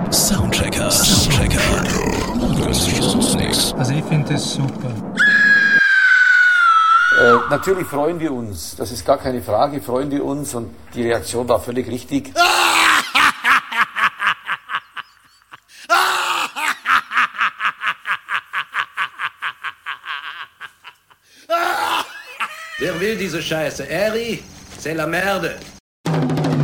Soundchecker. Das ist sonst nichts. Also ich finde das super. Natürlich freuen wir uns, das ist gar keine Frage, freuen wir uns und die Reaktion war völlig richtig. Wer will diese Scheiße? Eri, c'est la merde.